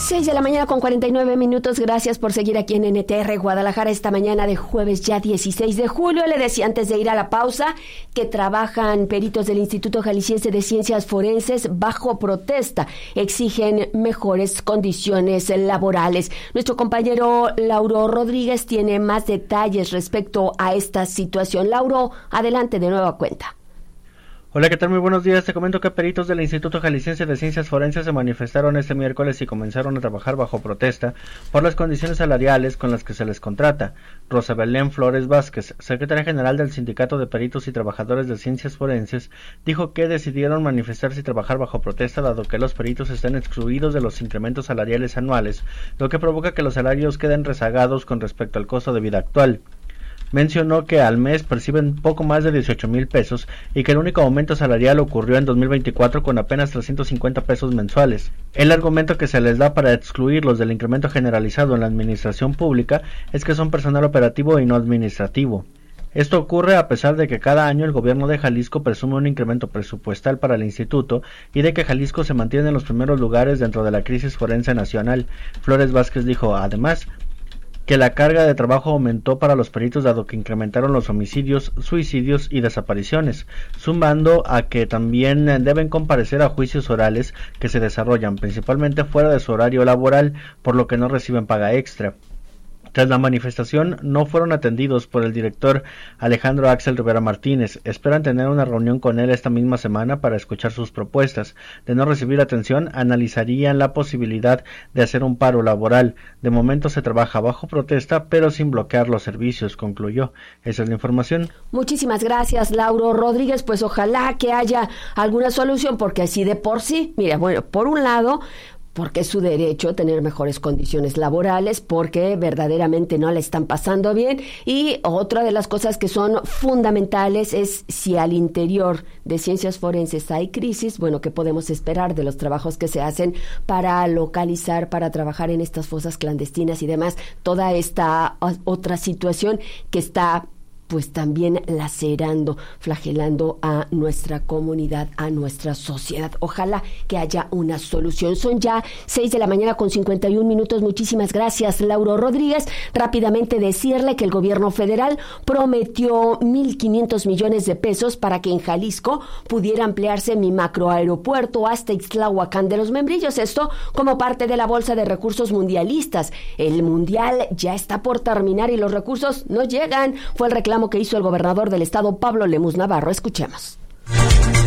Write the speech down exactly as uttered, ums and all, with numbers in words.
seis de la mañana con cuarenta y nueve minutos. Gracias por seguir aquí en N T R Guadalajara esta mañana de jueves ya dieciséis de julio. Le decía antes de ir a la pausa que trabajan peritos del Instituto Jalisciense de Ciencias Forenses bajo protesta. Exigen mejores condiciones laborales. Nuestro compañero Lauro Rodríguez tiene más detalles respecto a esta situación. Lauro, adelante de nueva cuenta. Hola, ¿qué tal? Muy buenos días. Te comento que peritos del Instituto Jalisciense de Ciencias Forenses se manifestaron este miércoles y comenzaron a trabajar bajo protesta por las condiciones salariales con las que se les contrata. Rosa Belén Flores Vázquez, secretaria general del Sindicato de Peritos y Trabajadores de Ciencias Forenses, dijo que decidieron manifestarse y trabajar bajo protesta dado que los peritos están excluidos de los incrementos salariales anuales, lo que provoca que los salarios queden rezagados con respecto al costo de vida actual. Mencionó que al mes perciben poco más de dieciocho mil pesos y que el único aumento salarial ocurrió en dos mil veinticuatro con apenas trescientos cincuenta pesos mensuales. El argumento que se les da para excluirlos del incremento generalizado en la administración pública es que son personal operativo y no administrativo. Esto ocurre a pesar de que cada año el gobierno de Jalisco presume un incremento presupuestal para el instituto y de que Jalisco se mantiene en los primeros lugares dentro de la crisis forense nacional. Flores Vázquez dijo, además, que la carga de trabajo aumentó para los peritos dado que incrementaron los homicidios, suicidios y desapariciones, sumando a que también deben comparecer a juicios orales que se desarrollan principalmente fuera de su horario laboral, por lo que no reciben paga extra. Tras la manifestación, no fueron atendidos por el director Alejandro Axel Rivera Martínez. Esperan tener una reunión con él esta misma semana para escuchar sus propuestas. De no recibir atención, analizarían la posibilidad de hacer un paro laboral. De momento se trabaja bajo protesta, pero sin bloquear los servicios, concluyó. Esa es la información. Muchísimas gracias, Lauro Rodríguez. Pues ojalá que haya alguna solución, porque así de por sí, mira, bueno, por un lado, porque es su derecho tener mejores condiciones laborales, porque verdaderamente no le están pasando bien. Y otra de las cosas que son fundamentales es si al interior de Ciencias Forenses hay crisis, bueno, ¿qué podemos esperar de los trabajos que se hacen para localizar, para trabajar en estas fosas clandestinas y demás? Toda esta otra situación que está pues también lacerando, flagelando a nuestra comunidad, a nuestra sociedad. Ojalá que haya una solución. Son ya seis de la mañana con cincuenta y un minutos. Muchísimas gracias, Lauro Rodríguez. Rápidamente decirle que el gobierno federal prometió mil quinientos millones de pesos para que en Jalisco pudiera ampliarse mi macroaeropuerto hasta Ixtlahuacán de los Membrillos. Esto como parte de la Bolsa de Recursos Mundialistas. El mundial ya está por terminar y los recursos no llegan. Fue el reclamo que hizo el gobernador del estado, Pablo Lemus Navarro. Escuchemos.